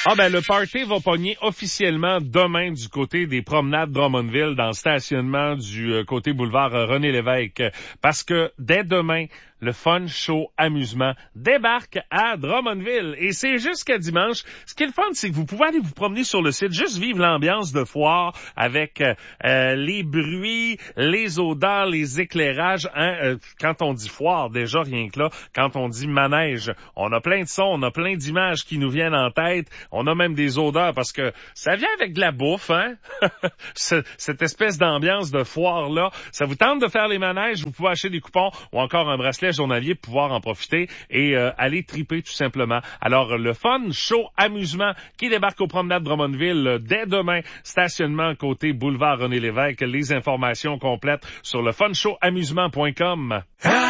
Ah ben le party va pogner officiellement demain du côté des promenades Drummondville dans le stationnement du côté boulevard René Lévesque parce que dès demain le Fun Show Amusement débarque à Drummondville et c'est jusqu'à dimanche. Ce qui est le fun, c'est que vous pouvez aller vous promener sur le site, juste vivre l'ambiance de foire avec les bruits, les odeurs, les éclairages. Quand on dit foire, déjà rien que là, quand on dit manège, on a plein de sons, on a plein d'images qui nous viennent en tête. On a même des odeurs parce que ça vient avec de la bouffe, hein? Cette espèce d'ambiance de foire-là. Ça vous tente de faire les manèges, vous pouvez acheter des coupons ou encore un bracelet journalier pour pouvoir en profiter et aller triper tout simplement. Alors, le Fun Show Amusement qui débarque au promenade Drummondville dès demain. Stationnement côté boulevard René Lévesque. Les informations complètes sur le funshowAmusement.com.